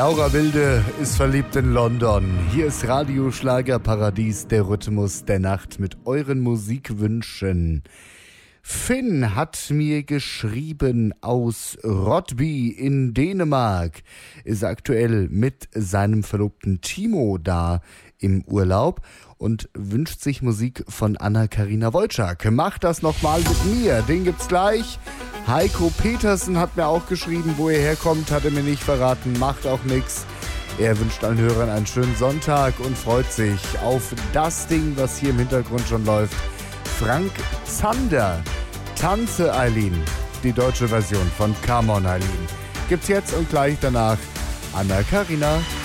Laura Wilde ist verliebt in London. Hier ist Radio Schlagerparadies, der Rhythmus der Nacht mit euren Musikwünschen. Finn hat mir geschrieben aus Rotby in Dänemark, ist aktuell mit seinem Verlobten Timo da im Urlaub und wünscht sich Musik von Anna-Karina Wojcik. Macht das nochmal mit mir, den gibt's gleich. Heiko Petersen hat mir auch geschrieben, wo er herkommt, hat er mir nicht verraten, macht auch nix. Er wünscht allen Hörern einen schönen Sonntag und freut sich auf das Ding, was hier im Hintergrund schon läuft. Frank Zander, Tanze Eileen, die deutsche Version von Come on Eileen. Gibt's jetzt und gleich danach Anna-Karina.